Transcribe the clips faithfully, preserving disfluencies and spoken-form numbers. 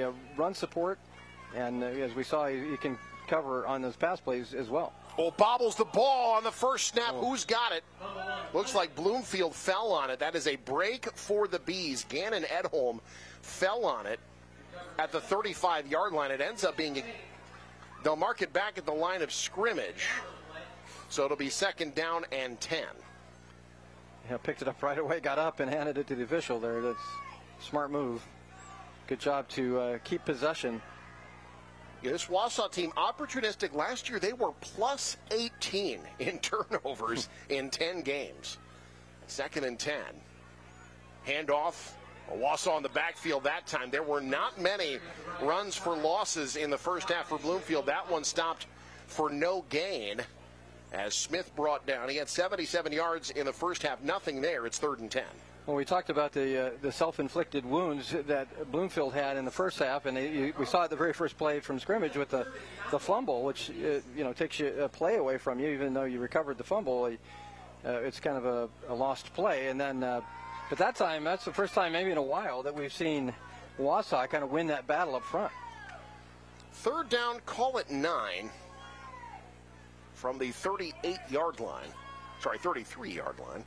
uh, run support, and uh, as we saw, he, he can cover on those pass plays as well. Well, bobbles the ball on the first snap. Oh. Who's got it? Looks like Bloomfield fell on it. That is a break for the Bees. Gannon Edholm fell on it at the thirty-five yard line. It ends up being, a, they'll mark it back at the line of scrimmage. So it'll be second down and ten. Yeah, picked it up right away, got up and handed it to the official there. That's a smart move. Good job to uh, keep possession. Yeah, this Wausau team, opportunistic. Last year, they were plus eighteen in turnovers in ten games. Second and ten. Handoff. Wausau in the backfield that time. There were not many runs for losses in the first half for Bloomfield. That one stopped for no gain as Smith brought down. He had seventy-seven yards in the first half. Nothing there. It's third and ten. Well, we talked about the uh, the self-inflicted wounds that Bloomfield had in the first half, and they, we saw it the very first play from scrimmage with the, the fumble, which uh, you know takes you a play away from you, even though you recovered the fumble. Uh, it's kind of a, a lost play, and then uh, but that time, that's the first time maybe in a while that we've seen Wausau kind of win that battle up front. Third down, call it nine from the thirty-eight yard line. Sorry, thirty-three yard line.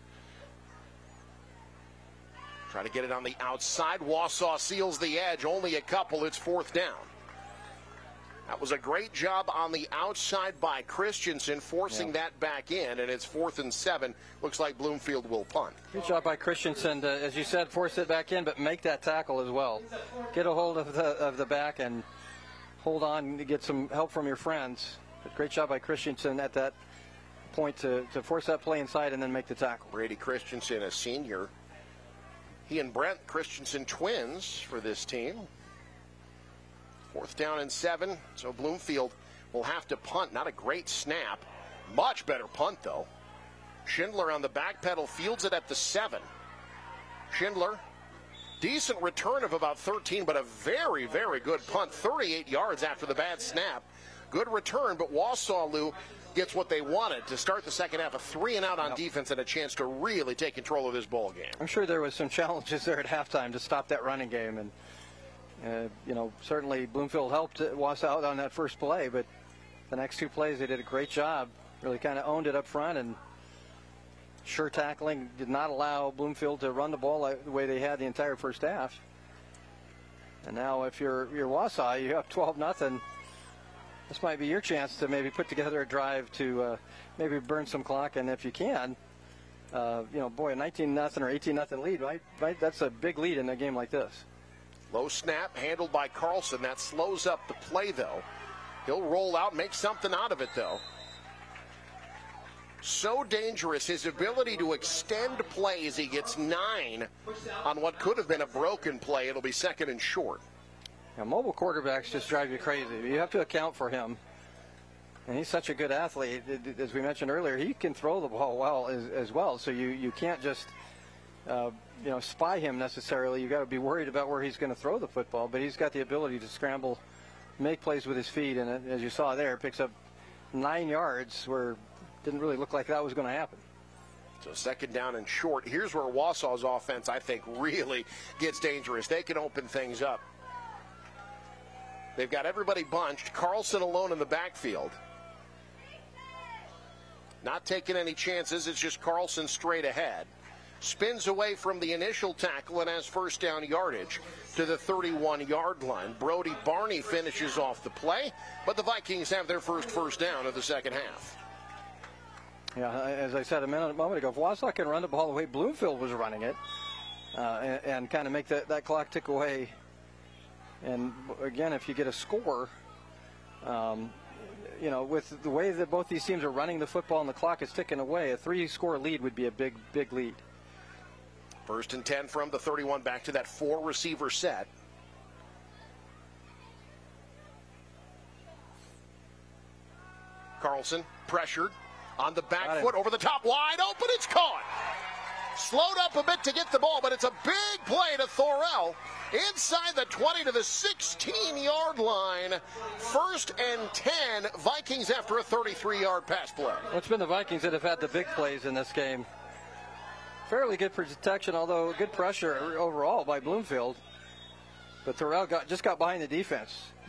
Try to get it on the outside. Wausau seals the edge. Only a couple. It's fourth down. That was a great job on the outside by Christensen, forcing yeah. that back in, and it's fourth and seven. Looks like Bloomfield will punt. Good job by Christensen to, as you said, force it back in, but make that tackle as well. Get a hold of the of the back and hold on to get some help from your friends. But great job by Christensen at that point to, to force that play inside and then make the tackle. Brady Christensen, a senior. He and Brent Christensen twins for this team. Fourth down and seven, so Bloomfield will have to punt. Not a great snap. Much better punt, though. Schindler on the back pedal fields it at the seven. Schindler, decent return of about thirteen, but a very, very good punt. thirty-eight yards after the bad snap. Good return, but Wausau, Lou, gets what they wanted to start the second half, a three and out on yep. defense and a chance to really take control of this ball game. I'm sure there was some challenges there at halftime to stop that running game, and uh, you know certainly Bloomfield helped Wausau out on that first play, but the next two plays they did a great job, really kind of owned it up front and sure tackling, did not allow Bloomfield to run the ball the way they had the entire first half. And now if you're you're Wausau, you're up twelve nothing. This might be your chance to maybe put together a drive to uh, maybe burn some clock, and if you can, uh, you know, boy, a nineteen nothing or eighteen nothing lead, right? Right, that's a big lead in a game like this. Low snap handled by Carlson. That slows up the play, though. He'll roll out, make something out of it, though. So dangerous, his ability to extend plays. He gets nine on what could have been a broken play. It'll be second and short. Now, mobile quarterbacks just drive you crazy. You have to account for him. And he's such a good athlete. As we mentioned earlier, he can throw the ball well as, as well. So you, you can't just uh, you know, spy him necessarily. You've got to be worried about where he's going to throw the football. But he's got the ability to scramble, make plays with his feet. And as you saw there, picks up nine yards where it didn't really look like that was going to happen. So second down and short. Here's where Wausau's offense, I think, really gets dangerous. They can open things up. They've got everybody bunched. Carlson alone in the backfield. Not taking any chances. It's just Carlson straight ahead. Spins away from the initial tackle and has first down yardage to the thirty-one yard line. Brody Barney finishes off the play, but the Vikings have their first first down of the second half. Yeah, as I said a minute a moment ago, if Wausau can run the ball the way Bloomfield was running it uh, and, and kind of make that, that clock tick away. And again, if you get a score, um, you know, with the way that both these teams are running the football and the clock is ticking away, a three-score lead would be a big, big lead. First and ten from the thirty-one, back to that four-receiver set. Carlson pressured on the back foot, over the top, wide open, it's caught. Slowed up a bit to get the ball, but it's a big play to Thorell. Inside the twenty to the sixteen yard line. First and ten, Vikings after a thirty-three yard pass play. Well, it's been the Vikings that have had the big plays in this game. Fairly good protection, although good pressure overall by Bloomfield. but Terrell got just got behind the defense.